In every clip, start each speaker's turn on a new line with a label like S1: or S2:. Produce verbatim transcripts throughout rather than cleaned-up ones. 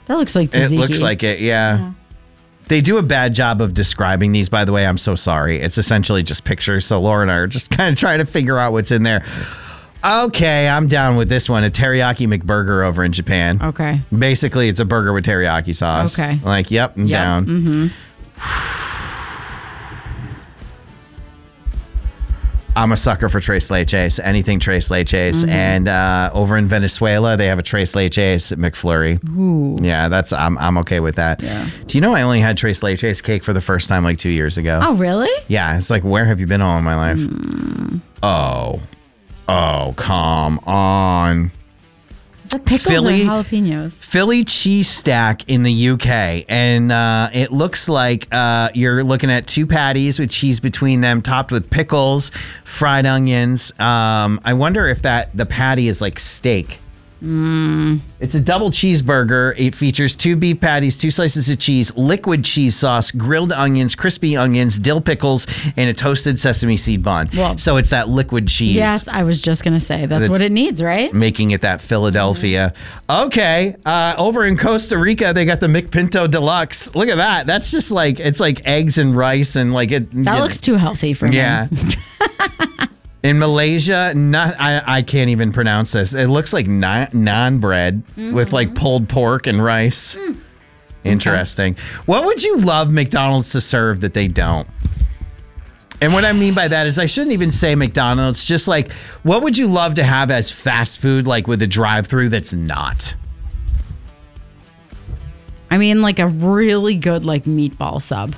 S1: That looks like tzatziki.
S2: It looks like it, yeah. yeah. They do a bad job of describing these, by the way. I'm so sorry. It's essentially just pictures. So Laura and I are just kind of trying to figure out what's in there. Okay, I'm down with this one. A teriyaki McBurger over in Japan.
S1: Okay.
S2: Basically, it's a burger with teriyaki sauce.
S1: Okay.
S2: Like, yep, I'm
S1: yep.
S2: down.
S1: Mm-hmm.
S2: I'm a sucker for Tres Leches, anything Tres Leches. Mm-hmm. And uh, over in Venezuela, they have a Tres Leches McFlurry.
S1: Ooh.
S2: Yeah, that's I'm I'm okay with that.
S1: Yeah.
S2: Do you know I only had Tres Leches cake for the first time like two years ago?
S1: Oh, really?
S2: Yeah, it's like, where have you been all of my life?
S1: Mm.
S2: Oh. Oh, come on.
S1: Is it pickles
S2: Philly,
S1: or jalapenos?
S2: Philly cheese stack in the U K. And uh, it looks like uh, you're looking at two patties with cheese between them, topped with pickles, fried onions. Um, I wonder if that the patty is like steak.
S1: Mm.
S2: It's a double cheeseburger. It features two beef patties, two slices of cheese, liquid cheese sauce, grilled onions, crispy onions, dill pickles, and a toasted sesame seed bun. Well, so it's that liquid cheese.
S1: Yes, I was just going to say, that's, that's what it needs, right?
S2: Making it that Philadelphia. Okay, uh, over in Costa Rica, they got the McPinto Deluxe. Look at that. That's just like, it's like eggs and rice and like it.
S1: That looks know. too healthy for me.
S2: Yeah. In Malaysia, not I, I can't even pronounce this. It looks like naan, naan bread mm-hmm. with like pulled pork and rice. Mm. Interesting. Okay. What would you love McDonald's to serve that they don't? And what I mean by that is I shouldn't even say McDonald's. Just like, what would you love to have as fast food, like with a drive-through that's not?
S1: I mean, like a really good like meatball sub.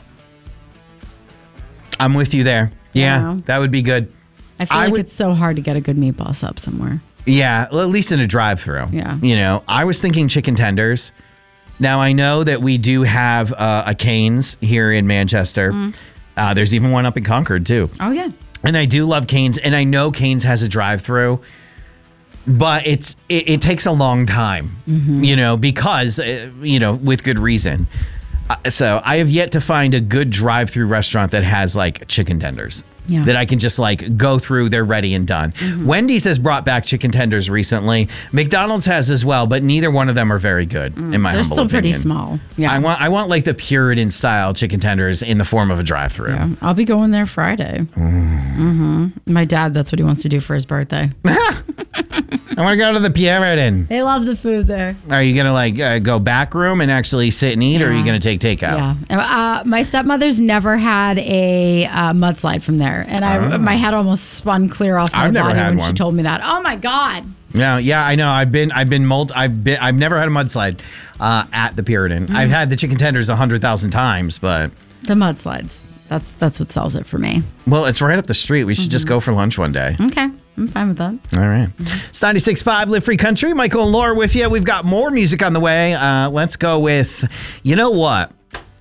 S2: I'm with you there. Yeah,
S1: yeah.
S2: That would be good.
S1: I feel I like would, it's so hard to get a good meatball sub somewhere.
S2: Yeah, well, at least in a drive-thru.
S1: Yeah.
S2: You know, I was thinking chicken tenders. Now, I know that we do have uh, a Cane's here in Manchester. Mm. Uh, there's even one up in Concord, too.
S1: Oh, yeah.
S2: And I do love Cane's, and I know Cane's has a drive-thru, but it's it, it takes a long time, mm-hmm. you know, because, uh, you know, with good reason. Uh, so I have yet to find a good drive-thru restaurant that has, like, chicken tenders. Yeah. That I can just like go through, they're ready and done. Mm-hmm. Wendy's has brought back chicken tenders recently. McDonald's has as well, but neither one of them are very good mm, in my
S1: they're
S2: humble
S1: still
S2: opinion.
S1: Pretty small. Yeah,
S2: I want I want like the Puritan style chicken tenders in the form of a drive-thru.
S1: Yeah, I'll be going there Friday. Mm. Mm-hmm. My dad, that's what he wants to do for his birthday.
S2: I want to go to the Puritan.
S1: They love the food there.
S2: Are you gonna like uh, go back room and actually sit and eat, yeah. or are you gonna take takeout?
S1: Yeah. Uh, my stepmother's never had a uh, mudslide from there, and I oh. my head almost spun clear off my
S2: I've never
S1: body
S2: had
S1: when
S2: one.
S1: she told me that. Oh my god.
S2: Yeah, yeah, I know. I've been, I've been, multi, I've been, I've never had a mudslide uh, at the Puritan. Mm. I've had the chicken tenders a hundred thousand times, but
S1: the mudslides. That's that's what sells it for me.
S2: Well, it's right up the street. We should mm-hmm. just go for lunch one day.
S1: Okay. I'm fine with that.
S2: All right. Mm-hmm. It's ninety-six point five Live Free Country. Michael and Laura with you. We've got more music on the way. Uh, let's go with, you know what?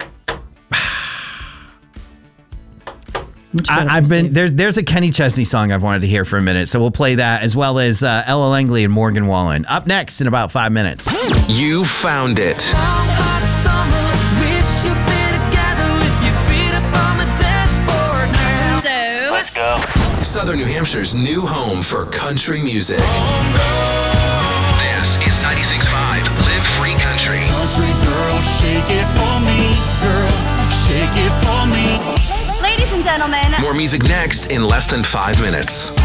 S2: I, I've been there's there's a Kenny Chesney song I've wanted to hear for a minute, so we'll play that as well as uh, Ella Langley and Morgan Wallen up next in about five minutes.
S3: You found it.
S4: Let's go.
S3: Southern New Hampshire's new home for country music. This is ninety-six point five Live Free Country.
S5: Country girl, shake it for me, girl, shake it for me.
S4: Ladies and gentlemen.
S3: More music next in less than five minutes.